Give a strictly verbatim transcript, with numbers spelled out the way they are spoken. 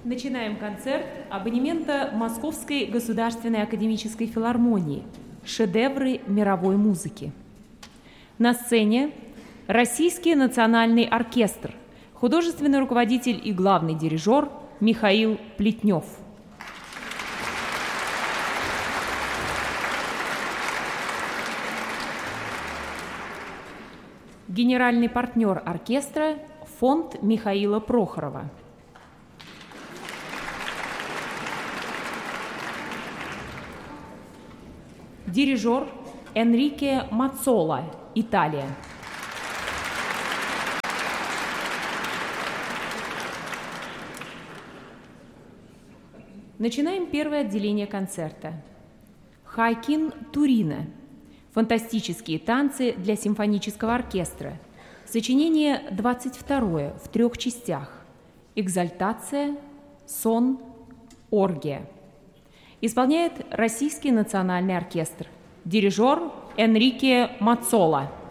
Начинаем концерт абонемента Московской государственной академической филармонии «Шедевры мировой музыки». На сцене Российский национальный оркестр, художественный руководитель и главный дирижер Михаил Плетнев. Генеральный партнер оркестра – фонд Михаила Прохорова. Дирижер Энрике Маццола, Италия. Начинаем первое отделение концерта. Хоакин Турино. Фантастические танцы для симфонического оркестра. Сочинение двадцать второе в трех частях. Экзальтация, сон, оргия. Исполняет Российский национальный оркестр. Дирижер Энрике Маццола.